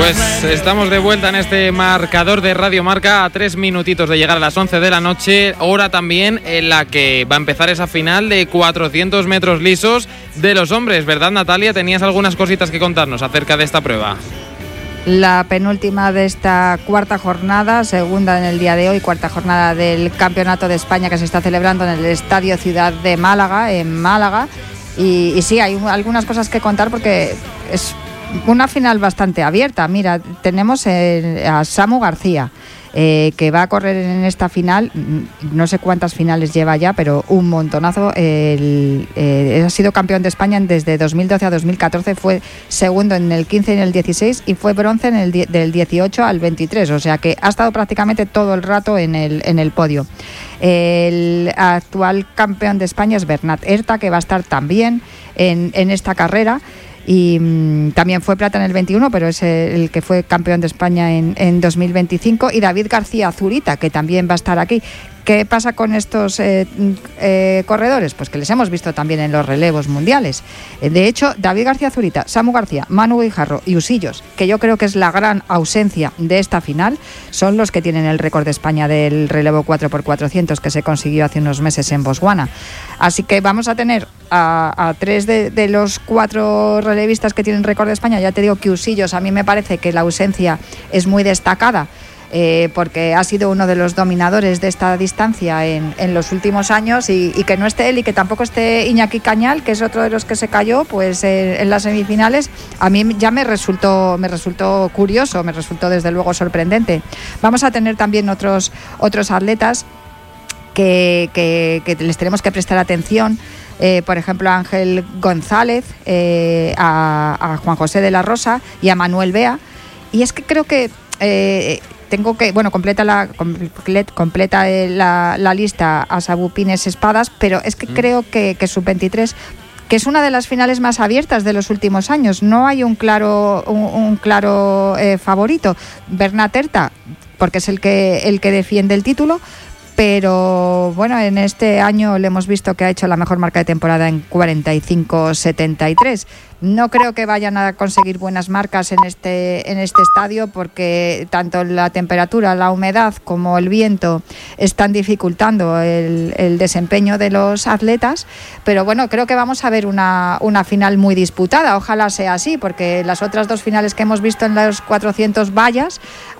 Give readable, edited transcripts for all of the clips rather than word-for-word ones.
Pues estamos de vuelta en este marcador de Radio Marca a 3 minutitos de llegar a las 11 de la noche, hora también en la que va a empezar esa final de 400 metros lisos de los hombres, ¿verdad, Natalia? Tenías algunas cositas que contarnos acerca de esta prueba. La penúltima de esta cuarta jornada, segunda en el día de hoy, cuarta jornada del Campeonato de España que se está celebrando en el Estadio Ciudad de Málaga, en Málaga. Y sí, hay algunas cosas que contar porque es una final bastante abierta. Mira, tenemos a Samu García, que va a correr en esta final. No sé cuántas finales lleva ya, pero un montonazo. Ha sido campeón de España desde 2012 a 2014, fue segundo en el 15 y en el 16 y fue bronce en del 18 al 23, o sea que ha estado prácticamente todo el rato en el podio. El actual campeón de España es Bernat Herta, que va a estar también en esta carrera. Y también fue plata en el 21, pero es el que fue campeón de España en 2025, y David García Zurita, que también va a estar aquí. ¿Qué pasa con estos corredores? Pues que les hemos visto también en los relevos mundiales. De hecho, David García Zurita, Samu García, Manu Guijarro y Usillos, que yo creo que es la gran ausencia de esta final, son los que tienen el récord de España del relevo 4x400 que se consiguió hace unos meses en Botswana. Así que vamos a tener a 3 de los 4 relevistas que tienen récord de España. Ya te digo que Usillos, a mí me parece que la ausencia es muy destacada, porque ha sido uno de los dominadores de esta distancia en los últimos años, y que no esté él y que tampoco esté Iñaki Cañal, que es otro de los que se cayó pues en las semifinales, a mí ya me resultó curioso, me resultó desde luego sorprendente. Vamos a tener también otros atletas que les tenemos que prestar atención. Por ejemplo, a Ángel González, a Juan José de la Rosa y a Manuel Bea. Y es que creo que completa la lista a Sabu Pines Espadas, pero es que creo que Sub-23, que es una de las finales más abiertas de los últimos años, no hay un claro favorito. Bernat Herta, porque es el que defiende el título, pero bueno, en este año le hemos visto que ha hecho la mejor marca de temporada en 45.73. No creo que vayan a conseguir buenas marcas en este estadio, porque tanto la temperatura, la humedad como el viento están dificultando el desempeño de los atletas. Pero bueno, creo que vamos a ver una final muy disputada. Ojalá sea así, porque las otras 2 finales que hemos visto en los 400 vallas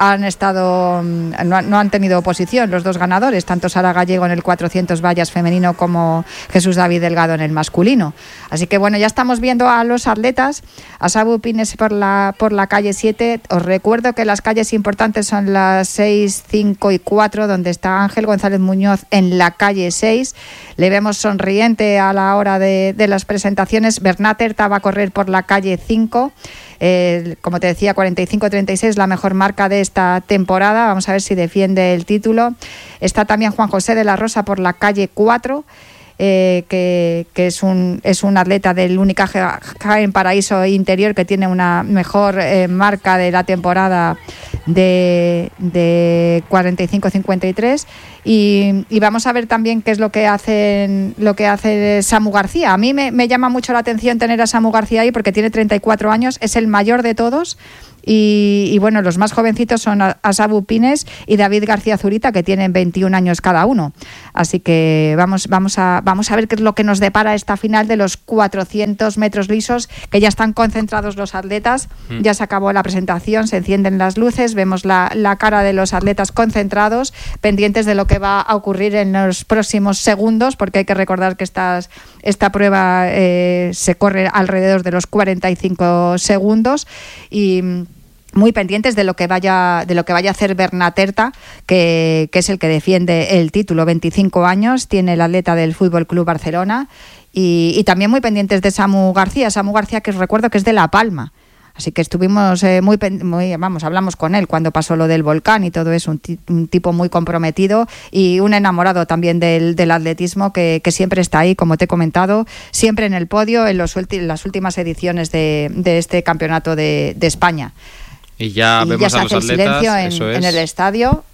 no han tenido oposición los 2 ganadores, tanto Sara Gallego en el 400 vallas femenino como Jesús David Delgado en el masculino. Así que bueno, ya estamos viendo a los atletas, a Sabu Pines por la calle 7. Os recuerdo que las calles importantes son las 6, 5 y 4, donde está Ángel González Muñoz en la calle 6. Le vemos sonriente a la hora de las presentaciones. Bernat Herta va a correr por la calle 5. Como te decía, 45.36, la mejor marca de esta temporada. Vamos a ver si defiende el título. Está también Juan José de la Rosa por la calle 4. Que es un atleta del Unicaja Jaén Paraíso Interior, que tiene una mejor marca de la temporada de 45.53, y vamos a ver también qué es lo que hace Samu García. A mí me llama mucho la atención tener a Samu García ahí, porque tiene 34 años, es el mayor de todos. Y bueno, los más jovencitos son a Sabu Pines y David García Zurita, que tienen 21 años cada uno. Así que vamos a ver qué es lo que nos depara esta final de los 400 metros lisos, que ya están concentrados los atletas. Ya se acabó la presentación, se encienden las luces, vemos la cara de los atletas concentrados, pendientes de lo que va a ocurrir en los próximos segundos, porque hay que recordar que esta prueba se corre alrededor de los 45 segundos, y muy pendientes de lo que vaya a hacer Bernat Herta, que es el que defiende el título. 25 años tiene el atleta del Fútbol Club Barcelona, y también muy pendientes de Samu García, que os recuerdo que es de La Palma. Así que estuvimos hablamos con él cuando pasó lo del volcán y todo eso, un tipo muy comprometido y un enamorado también del atletismo, que siempre está ahí, como te he comentado, siempre en el podio en las últimas ediciones de este campeonato de España. Y ya vemos se a los hace el atletas, silencio en el estadio.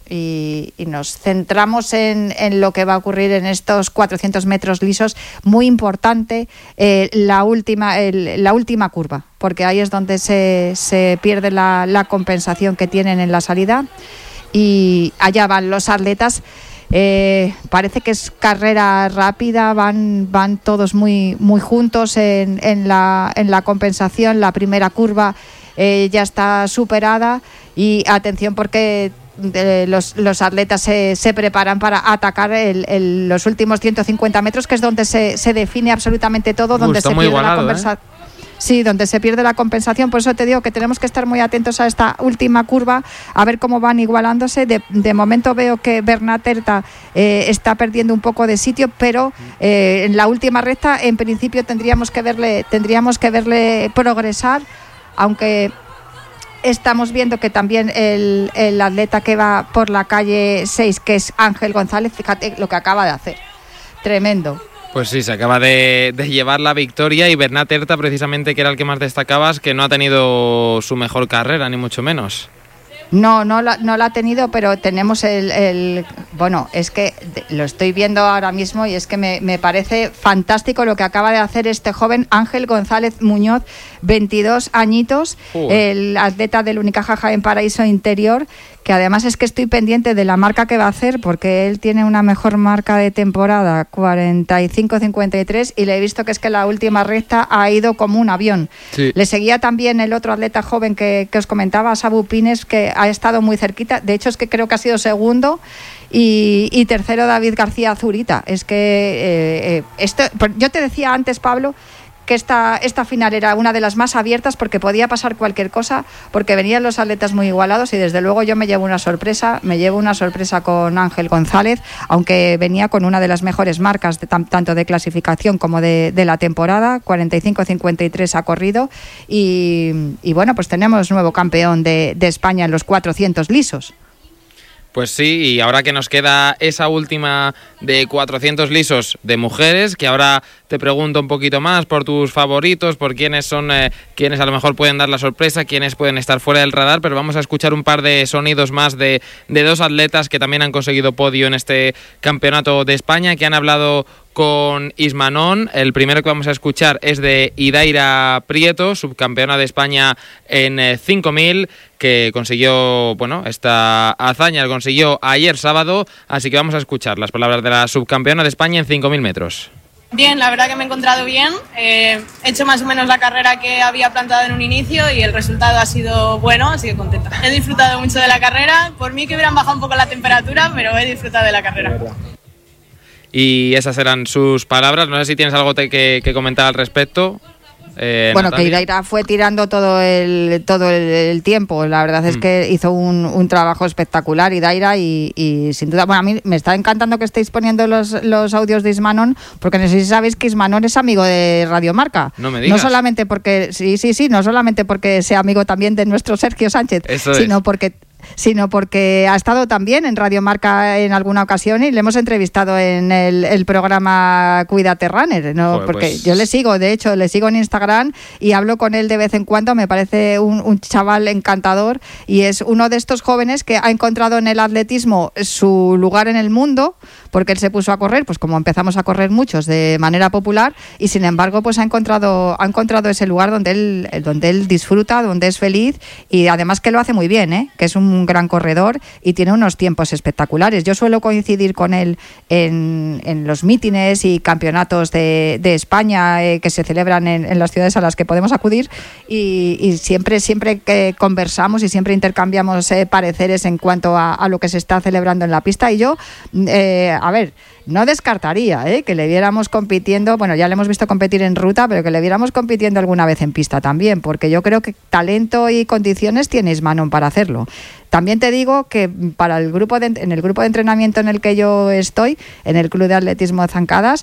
y nos centramos en lo que va a ocurrir en estos 400 metros lisos, muy importante la última curva, porque ahí es donde se pierde la compensación que tienen en la salida, y allá van los atletas. Parece que es carrera rápida, van todos muy juntos en la compensación. La primera curva ya está superada, y atención porque los atletas se preparan para atacar los últimos 150 metros, que es donde se define absolutamente todo, donde se pierde la conversación. Sí, donde se pierde la compensación. Por eso te digo que tenemos que estar muy atentos a esta última curva, a ver cómo van igualándose. De momento veo que Bernat Herta está perdiendo un poco de sitio, pero en la última recta en principio tendríamos que verle progresar, aunque estamos viendo que también el atleta que va por la calle 6, que es Ángel González, fíjate lo que acaba de hacer, tremendo. Pues sí, se acaba de llevar la victoria, y Bernat Herta, precisamente, que era el que más destacabas, que no ha tenido su mejor carrera, ni mucho menos. No la ha tenido, pero tenemos bueno, es que lo estoy viendo ahora mismo y es que me parece fantástico lo que acaba de hacer este joven Ángel González Muñoz, 22 añitos, el atleta del Unicaja Jaén Paraíso Interior, que además es que estoy pendiente de la marca que va a hacer, porque él tiene una mejor marca de temporada, 45-53, y le he visto que es que la última recta ha ido como un avión. Sí. Le seguía también el otro atleta joven que os comentaba, Sabu Pines, que ha estado muy cerquita. De hecho, es que creo que ha sido segundo, y tercero David García Zurita. Es que yo te decía antes, Pablo, que esta final era una de las más abiertas, porque podía pasar cualquier cosa, porque venían los atletas muy igualados, y desde luego yo me llevo una sorpresa con Ángel González, aunque venía con una de las mejores marcas tanto de clasificación como de la temporada, 45-53 ha corrido, y bueno, pues tenemos nuevo campeón de España en los 400 lisos. Pues sí, y ahora que nos queda esa última de 400 lisos de mujeres, que ahora te pregunto un poquito más por tus favoritos, por quiénes son, quiénes a lo mejor pueden dar la sorpresa, quiénes pueden estar fuera del radar, pero vamos a escuchar un par de sonidos más de dos atletas que también han conseguido podio en este campeonato de España, que han hablado con Ismanón. El primero que vamos a escuchar es de Idaira Prieto, subcampeona de España en 5.000, que consiguió, bueno, esta hazaña la consiguió ayer sábado, así que vamos a escuchar las palabras de la subcampeona de España en 5.000 metros. Bien, la verdad que me he encontrado bien, he hecho más o menos la carrera que había planteado en un inicio y el resultado ha sido bueno, así que contenta. He disfrutado mucho de la carrera, por mí que hubieran bajado un poco la temperatura, pero he disfrutado de la carrera. Y esas eran sus palabras. No sé si tienes algo que comentar al respecto. Bueno, Natalia. Que Idaira fue tirando todo el tiempo. La verdad es que hizo un trabajo espectacular, Idaira, y sin duda, bueno, a mí me está encantando que estéis poniendo los audios de Ismanón, porque no sé si sabéis que Ismanón es amigo de Radio Marca. No me digas. No solamente porque, sí, no solamente porque sea amigo también de nuestro Sergio Sánchez, sino porque ha estado también en Radio Marca en alguna ocasión y le hemos entrevistado en el programa Cuídate Runner, ¿no? Joder, porque pues yo le sigo en Instagram y hablo con él de vez en cuando. Me parece un chaval encantador y es uno de estos jóvenes que ha encontrado en el atletismo su lugar en el mundo, porque él se puso a correr, pues como empezamos a correr muchos de manera popular, y sin embargo pues ha encontrado ese lugar donde él disfruta, donde es feliz, y además que lo hace muy bien, que es un gran corredor y tiene unos tiempos espectaculares. Yo suelo coincidir con él en los mítines y campeonatos de España que se celebran en las ciudades a las que podemos acudir, y siempre que conversamos y siempre intercambiamos pareceres en cuanto a lo que se está celebrando en la pista. Y yo, a ver, no descartaría que le viéramos compitiendo, bueno, ya le hemos visto competir en ruta, pero que le viéramos compitiendo alguna vez en pista también, porque yo creo que talento y condiciones tiene Ismanón para hacerlo. También te digo que para en el grupo de entrenamiento en el que yo estoy, en el Club de Atletismo de Zancadas,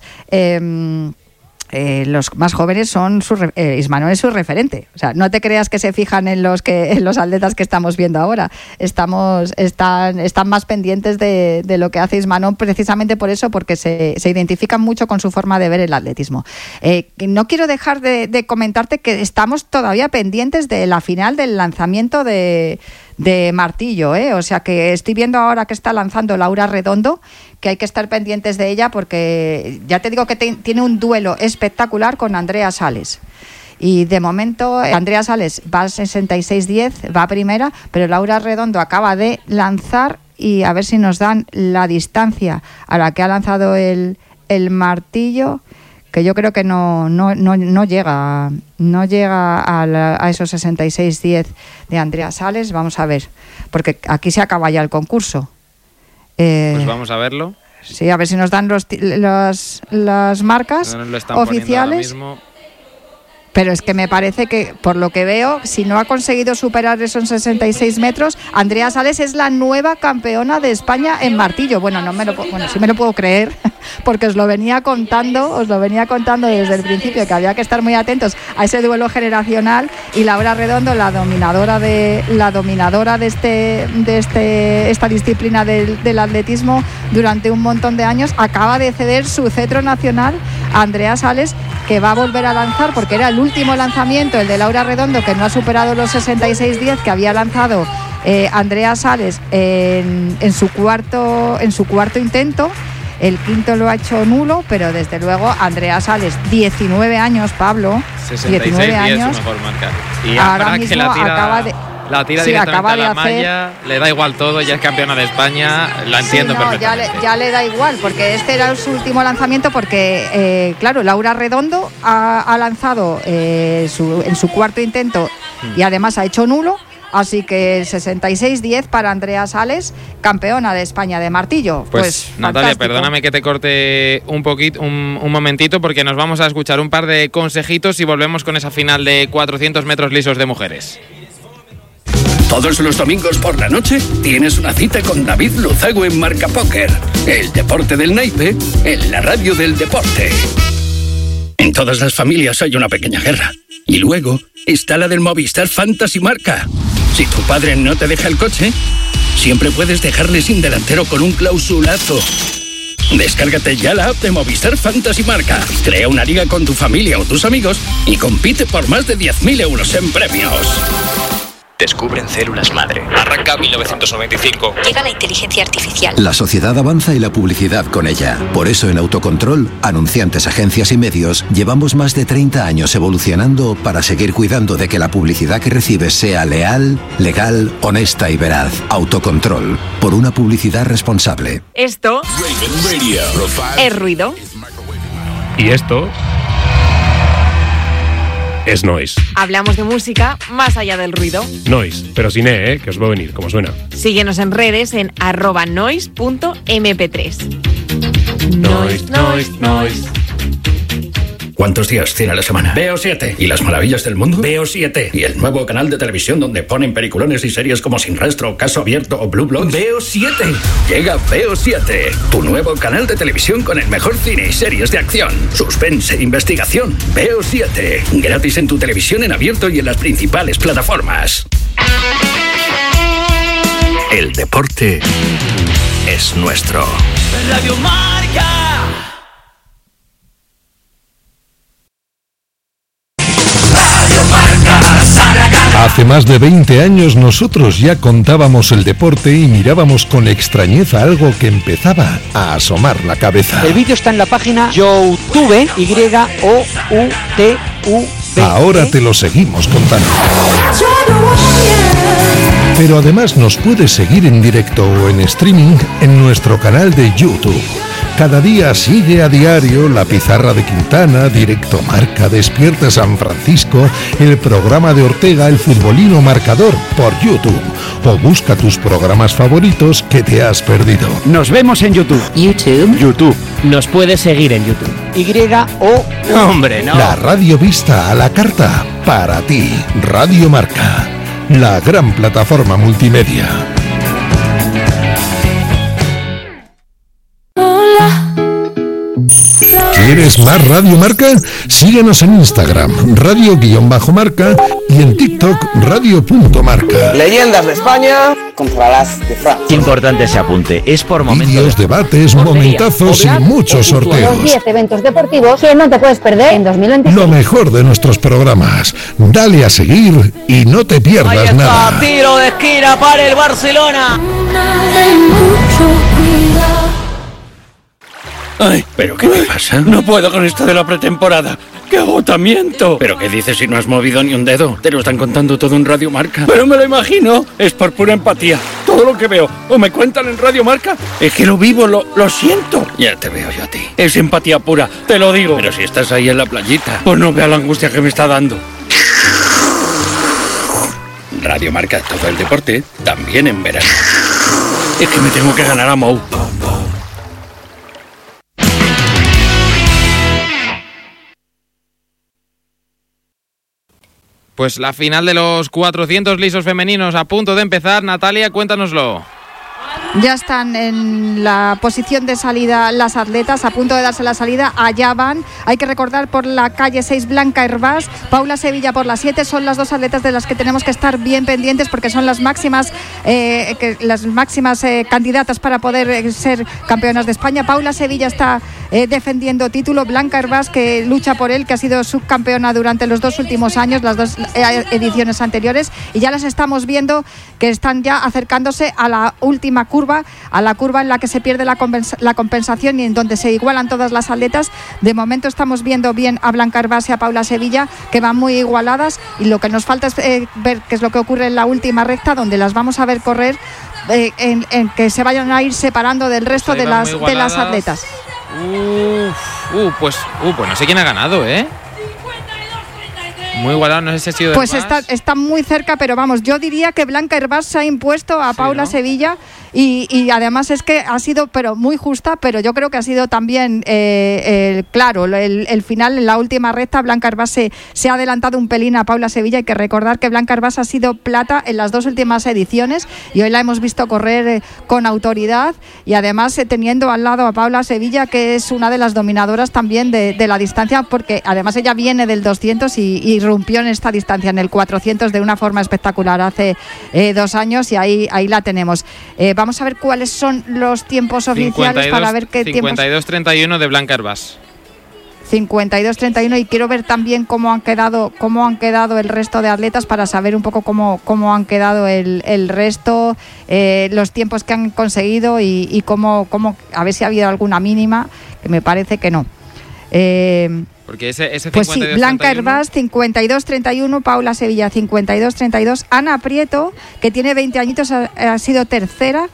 los más jóvenes son Ismanón es su referente. O sea, no te creas que se fijan en los atletas que estamos viendo ahora. Están más pendientes de lo que hace Ismanón, precisamente por eso, porque se identifican mucho con su forma de ver el atletismo. No quiero dejar de comentarte que estamos todavía pendientes de la final del lanzamiento de de martillo, O sea que estoy viendo ahora que está lanzando Laura Redondo, que hay que estar pendientes de ella porque ya te digo que tiene un duelo espectacular con Andrea Sales. Y de momento Andrea Sales va a 66-10, va primera, pero Laura Redondo acaba de lanzar y a ver si nos dan la distancia a la que ha lanzado el martillo, que yo creo que no llega a esos 66-10 de Andrea Sales. Vamos a ver, porque aquí se acaba ya el concurso. Pues vamos a verlo. Sí, a ver si nos dan las marcas oficiales. Pero es que me parece que, por lo que veo, si no ha conseguido superar esos 66 metros, Andrea Sales es la nueva campeona de España en martillo. Bueno, sí me lo puedo creer, porque os lo venía contando desde el principio, que había que estar muy atentos a ese duelo generacional. Y Laura Redondo, la dominadora de esta disciplina del atletismo durante un montón de años, acaba de ceder su cetro nacional a Andrea Sales, que va a volver a lanzar, porque era el último lanzamiento, el de Laura Redondo, que no ha superado los 66-10 que había lanzado Andrea Sales en su cuarto intento. El quinto lo ha hecho nulo, pero desde luego Andrea Sales, 19 años, Pablo, 19 años, es su mejor marca. Y ahora mismo la tira directamente a la malla, le da igual todo, ya es campeona de España, la entiendo perfectamente. Ya le da igual, porque este era su último lanzamiento, porque, claro, Laura Redondo ha lanzado en su cuarto intento y además ha hecho nulo, así que 66-10 para Andrea Sales, campeona de España de martillo. Pues Natalia, fantástico. Perdóname que te corte un momentito, porque nos vamos a escuchar un par de consejitos y volvemos con esa final de 400 metros lisos de mujeres. Todos los domingos por la noche tienes una cita con David Luzago en Marca Póker. El deporte del naipe en la radio del deporte. En todas las familias hay una pequeña guerra. Y luego está la del Movistar Fantasy Marca. Si tu padre no te deja el coche, siempre puedes dejarle sin delantero con un clausulazo. Descárgate ya la app de Movistar Fantasy Marca. Crea una liga con tu familia o tus amigos y compite por más de 10.000 euros en premios. Descubren células madre. Arranca 1995. Llega la inteligencia artificial. La sociedad avanza y la publicidad con ella. Por eso en Autocontrol, anunciantes, agencias y medios, llevamos más de 30 años evolucionando para seguir cuidando de que la publicidad que recibes sea leal, legal, honesta y veraz. Autocontrol. Por una publicidad responsable. Esto es ruido. Y esto es noise. Hablamos de música más allá del ruido. Noise, pero sin que os va a venir, como suena. Síguenos en redes en @noise.mp3. Noise. ¿Cuántos días tiene la semana? Veo 7. ¿Y las maravillas del mundo? Veo 7. ¿Y el nuevo canal de televisión donde ponen peliculones y series como Sin Rastro, Caso Abierto o Blue Bloods? Veo 7. Llega Veo 7, tu nuevo canal de televisión con el mejor cine y series de acción, suspense, investigación. Veo 7. Gratis en tu televisión en abierto y en las principales plataformas. El deporte es nuestro. Radio Marca. Hace más de 20 años nosotros ya contábamos el deporte y mirábamos con extrañeza algo que empezaba a asomar la cabeza. El vídeo está en la página YouTube, YOUTV. Ahora te lo seguimos contando. Pero además nos puedes seguir en directo o en streaming en nuestro canal de YouTube. Cada día sigue a diario La Pizarra de Quintana, Directo Marca, Despierta San Francisco, el programa de Ortega, El Futbolino Marcador por YouTube. O busca tus programas favoritos que te has perdido. Nos vemos en YouTube. YouTube. Nos puedes seguir en YouTube. ¡Hombre, no! La radio vista a la carta para ti. Radio Marca, la gran plataforma multimedia. ¿Quieres más Radio Marca? Síguenos en Instagram, radio_marca y en TikTok, radio.marca. Leyendas de España. contra las de Francia. Importante ese apunte, es por momentos. Vídeos, debates, momentazos y muchos sorteos. Los 10 eventos deportivos que no te puedes perder en 2026. Lo mejor de nuestros programas. Dale a seguir y no te pierdas Ahí está, nada. tiro de esquina para el Barcelona. Ay, ¿pero qué me pasa? No puedo con esto de la pretemporada. ¡Qué agotamiento! ¿Pero qué dices si no has movido ni un dedo? Te lo están contando todo en Radio Marca. Pero me lo imagino. Es por pura empatía. Todo lo que veo o me cuentan en Radio Marca es que lo vivo, lo siento. Ya te veo yo a ti. Es empatía pura, te lo digo. Pero si estás ahí en la playita, pues no veas la angustia que me está dando. Radio Marca, todo el deporte, también en verano. Es que me tengo que ganar a Mou. Pues la final de los 400 lisos femeninos a punto de empezar. Natalia, cuéntanoslo. Ya están en la posición de salida las atletas, a punto de darse la salida. Allá van. Hay que recordar por la calle 6 Blanca Hervás, Paula Sevilla por la 7. Son las dos atletas de las que tenemos que estar bien pendientes porque son las máximas candidatas para poder ser campeonas de España. Paula Sevilla está defendiendo título. Blanca Hervás, que lucha por él, que ha sido subcampeona durante los 2 últimos años, las 2 ediciones anteriores, y ya las estamos viendo que están ya acercándose a la última curva, a la curva en la que se pierde la compensación y en donde se igualan todas las atletas. De momento estamos viendo bien a Blanca Hervás y a Paula Sevilla, que van muy igualadas, y lo que nos falta es ver qué es lo que ocurre en la última recta, donde las vamos a ver correr, en que se vayan a ir separando del resto de las atletas. Pues no sé quién ha ganado, ¿eh? Muy igualado, no sé si ha sido. Pues está muy cerca, pero vamos, yo diría que Blanca Hervás se ha impuesto a Paula, ¿no? Sevilla, y además es que ha sido pero muy justa, pero yo creo que ha sido también claro, el final en la última recta. Blanca Hervás se ha adelantado un pelín a Paula Sevilla. Hay que recordar que Blanca Hervás ha sido plata en las 2 últimas ediciones y hoy la hemos visto correr con autoridad, y además teniendo al lado a Paula Sevilla, que es una de las dominadoras también de la distancia, porque además ella viene del 200 y rompió en esta distancia, en el 400, de una forma espectacular hace 2 años, y ahí la tenemos. Vamos a ver cuáles son los tiempos oficiales para ver qué tiempos. 52-31 de Blanca Hervás. 52-31, y quiero ver también cómo han quedado el resto de atletas para saber un poco cómo han quedado el resto, los tiempos que han conseguido y cómo a ver si ha habido alguna mínima, que me parece que no. Porque ese 52-31... Pues sí, Blanca Hervás 52-31, Paula Sevilla 52-32, Ana Prieto, que tiene 20 añitos, ha sido tercera,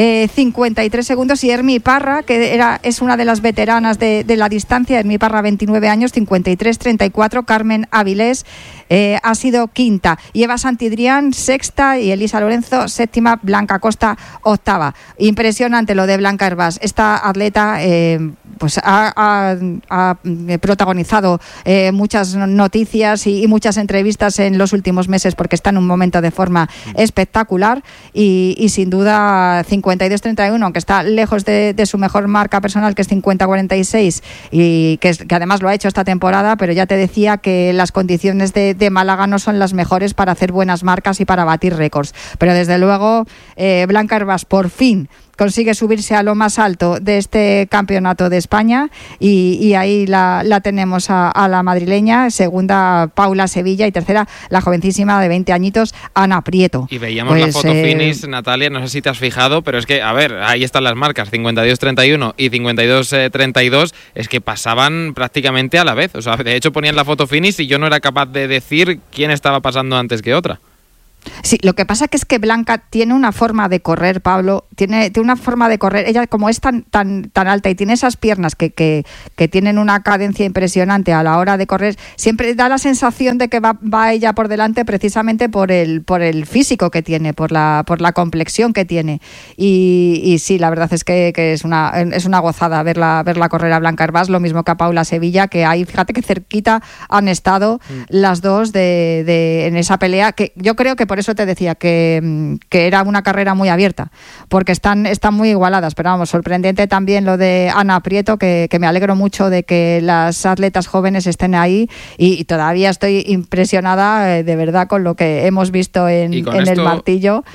53 segundos, y Hermi Parra, que es una de las veteranas de la distancia, Hermi Parra, 29 años, 53-34, Carmen Avilés ha sido quinta, y Eva Santidrián sexta, y Elisa Lorenzo séptima, Blanca Costa octava. Impresionante lo de Blanca Hervás. Esta atleta pues ha protagonizado muchas noticias y muchas entrevistas en los últimos meses, porque está en un momento de forma espectacular, y sin duda 52-31, aunque está lejos de su mejor marca personal, que es 50-46, y que además lo ha hecho esta temporada, pero ya te decía que las condiciones de Málaga no son las mejores para hacer buenas marcas y para batir récords, pero desde luego Blanca Hervás por fin consigue subirse a lo más alto de este campeonato de España, y ahí la tenemos a la madrileña, segunda Paula Sevilla, y tercera la jovencísima de 20 añitos Ana Prieto. Y veíamos la foto finish, Natalia, no sé si te has fijado, pero es que, a ver, ahí están las marcas, 52-31 y 52-32, es que pasaban prácticamente a la vez. O sea, de hecho ponían la foto finish y yo no era capaz de decir quién estaba pasando antes que otra. Sí, lo que pasa que es que Blanca tiene una forma de correr, Pablo, tiene una forma de correr. Ella, como es tan alta y tiene esas piernas que tienen una cadencia impresionante a la hora de correr, siempre da la sensación de que va ella por delante, precisamente por el físico que tiene, por la complexión que tiene. Y sí, la verdad es que es una gozada verla correr a Blanca Hervás, lo mismo que a Paula Sevilla, que ahí, fíjate que cerquita han estado las dos en esa pelea, que yo creo que por eso te decía que era una carrera muy abierta, porque están muy igualadas. Pero vamos, sorprendente también lo de Ana Prieto, que me alegro mucho de que las atletas jóvenes estén ahí, y todavía estoy impresionada de verdad con lo que hemos visto en el martillo,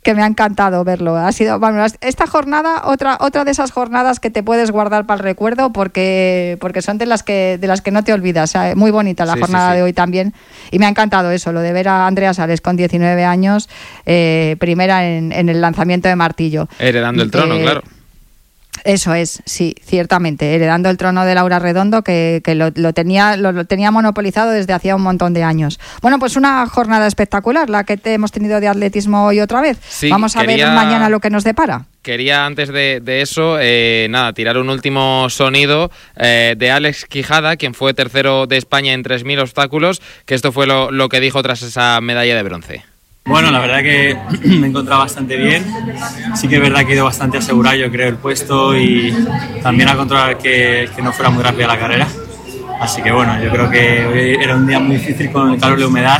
que me ha encantado verlo. Ha sido, bueno, esta jornada, otra de esas jornadas que te puedes guardar para el recuerdo porque son de las que no te olvidas. O sea, muy bonita la jornada de hoy también. Y me ha encantado eso, lo de ver a Andrea Sales con 19 años, primera en el lanzamiento de martillo. Heredando el trono, claro. Eso es, sí, ciertamente, heredando el trono de Laura Redondo, que lo tenía monopolizado desde hacía un montón de años. Bueno, pues una jornada espectacular, la que hemos tenido de atletismo hoy otra vez. Sí, vamos a ver mañana lo que nos depara. Quería, antes de eso, tirar un último sonido de Alex Quijada, quien fue tercero de España en 3.000 obstáculos, que esto fue lo que dijo tras esa medalla de bronce. Bueno, la verdad que me he encontrado bastante bien. Sí que es verdad que he ido bastante asegurado, yo creo, el puesto y también a controlar que no fuera muy rápida la carrera. Así que bueno, yo creo que hoy era un día muy difícil con el calor y la humedad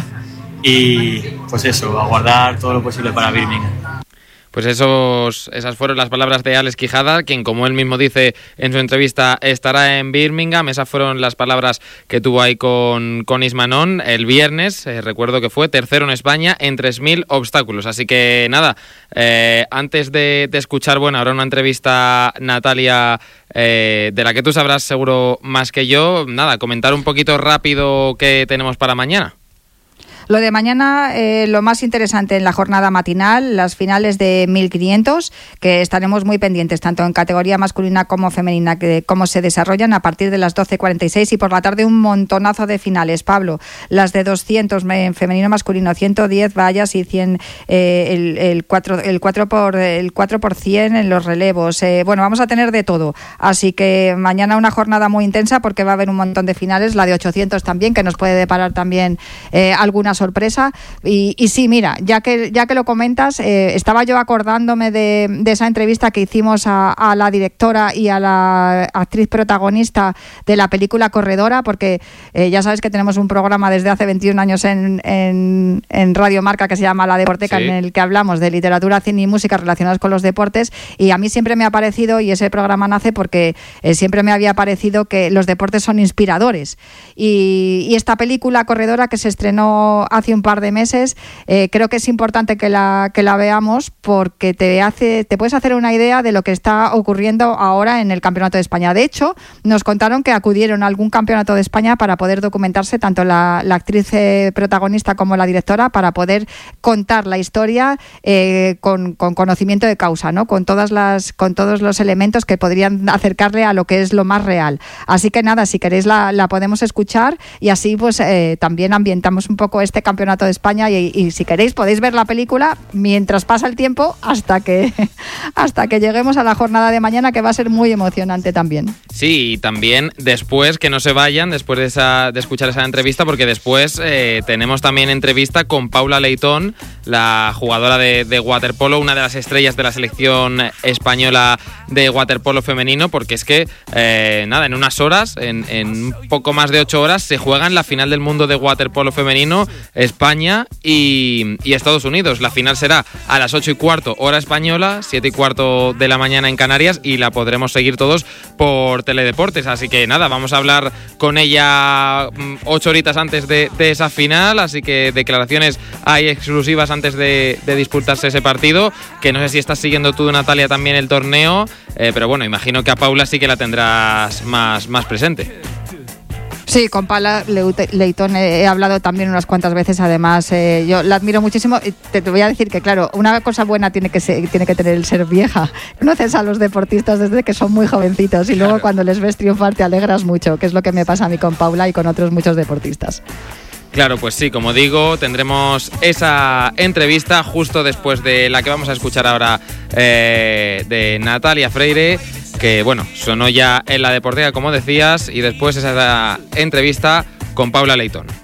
y pues eso, aguardar todo lo posible para Birmingham. Pues esas fueron las palabras de Alex Quijada, quien, como él mismo dice en su entrevista, estará en Birmingham. Esas fueron las palabras que tuvo ahí con Ismanón el viernes. Recuerdo que fue tercero en España en 3.000 obstáculos. Así que nada, antes de escuchar, bueno, ahora una entrevista, Natalia, de la que tú sabrás seguro más que yo. Nada, comentar un poquito rápido qué tenemos para mañana. Lo de mañana, lo más interesante en la jornada matinal, las finales de 1500, que estaremos muy pendientes, tanto en categoría masculina como femenina, que cómo se desarrollan a partir de las 12:46 y por la tarde un montonazo de finales, Pablo. Las de 200 en femenino masculino, 110 vallas y 100 el 4 por 100 en los relevos. Bueno, vamos a tener de todo. Así que mañana una jornada muy intensa porque va a haber un montón de finales, la de 800 también, que nos puede deparar también alguna sorpresa y sí, mira, ya que lo comentas, estaba yo acordándome de esa entrevista que hicimos a la directora y a la actriz protagonista de la película Corredora, porque ya sabes que tenemos un programa desde hace 21 años en Radio Marca que se llama La Deporteca, en el que hablamos de literatura, cine y música relacionadas con los deportes, y a mí siempre me ha parecido, y ese programa nace porque siempre me había parecido que los deportes son inspiradores, y esta película Corredora, que se estrenó hace un par de meses, creo que es importante que la veamos porque te puedes hacer una idea de lo que está ocurriendo ahora en el Campeonato de España. De hecho, nos contaron que acudieron a algún Campeonato de España para poder documentarse, tanto la actriz protagonista como la directora, para poder contar la historia con conocimiento de causa, ¿no? Con todos los elementos que podrían acercarle a lo que es lo más real. Así que nada, si queréis la podemos escuchar y así pues también ambientamos un poco este Campeonato de España y si queréis podéis ver la película mientras pasa el tiempo hasta que lleguemos a la jornada de mañana, que va a ser muy emocionante también. Sí, y también después, que no se vayan después de escuchar esa entrevista, porque después tenemos también entrevista con Paula Leitón, la jugadora de waterpolo, una de las estrellas de la selección española de waterpolo femenino, porque es que en unas horas, en un poco más de 8 horas, se juega en la final del mundo de waterpolo femenino España y Estados Unidos. La final será a las 8:15 hora española, 7:15 de la mañana en Canarias, y la podremos seguir todos por Teledeportes. Así que nada, vamos a hablar con ella 8 horitas antes de esa final, así que declaraciones hay exclusivas antes de disputarse ese partido, que no sé si estás siguiendo tú, Natalia, también el torneo, pero bueno, imagino que a Paula sí que la tendrás más presente. Sí, con Paula Leitón he hablado también unas cuantas veces. Además, yo la admiro muchísimo. Te voy a decir que, claro, una cosa buena tiene que tener el ser vieja. Conoces a los deportistas desde que son muy jovencitos y luego cuando les ves triunfar te alegras mucho, que es lo que me pasa a mí con Paula y con otros muchos deportistas. Claro, pues sí, como digo, tendremos esa entrevista justo después de la que vamos a escuchar ahora de Natalia Freire, que bueno, sonó ya en La Deporteca, como decías, y después esa entrevista con Paula Leitón.